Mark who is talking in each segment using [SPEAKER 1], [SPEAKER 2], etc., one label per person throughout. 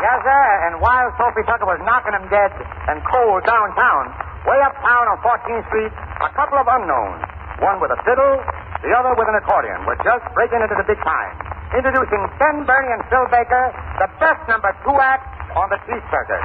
[SPEAKER 1] Yes, sir, and while Soapy Tucker was knocking him dead and cold downtown, way uptown on 14th Street, a couple of unknowns, one with a fiddle, the other with an accordion, were just breaking into the big time. Introducing Ben Bernie and Phil Baker, the best number 2 act on the Cheese Circus.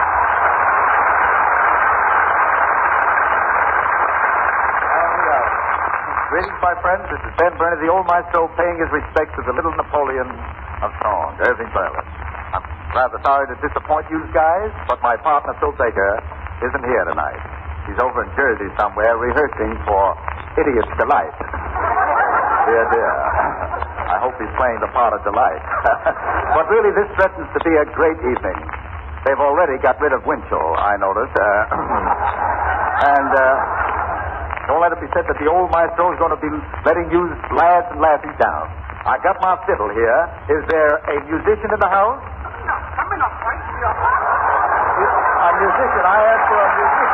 [SPEAKER 2] Greetings, my friends. This is Ben Bernie, the old maestro, paying his respects to the little Napoleon of song, Irving Berlin. I'm rather sorry to disappoint you guys, but my partner, Phil Baker, isn't here tonight. He's over in Jersey somewhere rehearsing for Idiot's Delight. Dear, dear. I hope he's playing the part of Delight. But really, this threatens to be a great evening. They've already got rid of Winchell, I noticed. Don't let it be said that the old maestro is going to be letting you lads and lassies down. I got my fiddle here. Is there a musician in the house?
[SPEAKER 3] No, coming up right here.
[SPEAKER 2] A musician. I asked for a musician.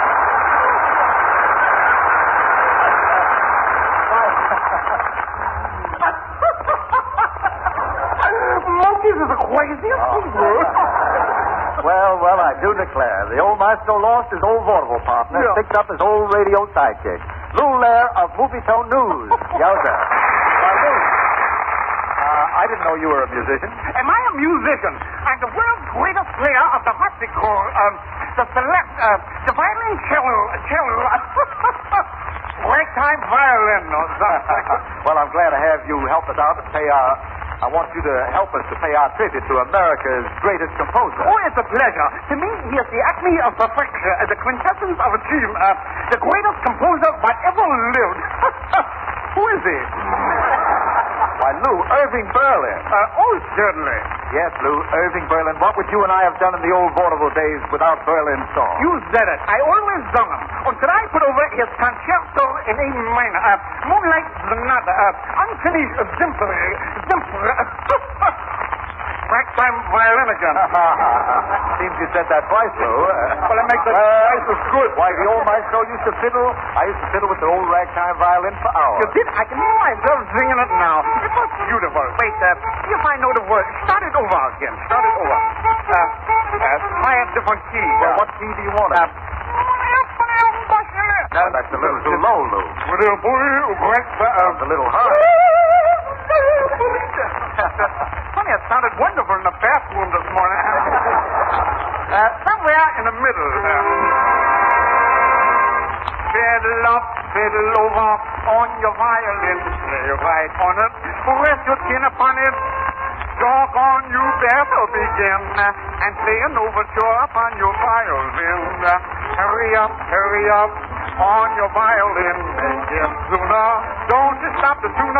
[SPEAKER 3] Monkeys is the craziest people.
[SPEAKER 2] Well, I do declare. The old maestro lost his old vaudeville partner, picked up his old radio sidekick. Lou Lair of Movie Tone News. Yowza. Lou, I didn't know you were a musician.
[SPEAKER 3] Am I a musician? I'm the world's greatest player of the harpsichord, the violin cello, ragtime violin or something.
[SPEAKER 2] Well, I'm glad to have you help us out and pay I want you to help us to pay our tribute to America's greatest composer.
[SPEAKER 3] Oh, it's a pleasure. To me, he is the acme of perfection, the quintessence of a team, the greatest composer that ever lived.
[SPEAKER 2] Who is he? Why, Lou, Irving Berlin.
[SPEAKER 3] Certainly.
[SPEAKER 2] Yes, Lou, Irving Berlin. What would you and I have done in the old vaudeville days without Berlin's song?
[SPEAKER 3] You said it. I always sung him. Until I put over his concerto in A minor, Moonlight Sonata, Unfinished Symphony, ragtime violin again.
[SPEAKER 2] Seems you said that twice, Lou.
[SPEAKER 3] Well, it makes it twice as good.
[SPEAKER 2] Why, the old maestro used to fiddle. I used to fiddle with the old ragtime violin for hours.
[SPEAKER 3] You did? I can hear myself singing it now. It was beautiful. Wait, see if I know the word. Start it over again. Start it over. Try a different key.
[SPEAKER 2] Well, what key do you want? That's a little too low, Lou.
[SPEAKER 3] It's
[SPEAKER 2] a little high.
[SPEAKER 3] Funny, it sounded wonderful in the bathroom this morning. Somewhere in the middle. Fiddle up, fiddle over on your violin. Play right on it. Rest your chin upon it. Talk on, you better begin. And play an overture upon your violin. Hurry up on your violin. Make it sooner. Don't you stop the tuner.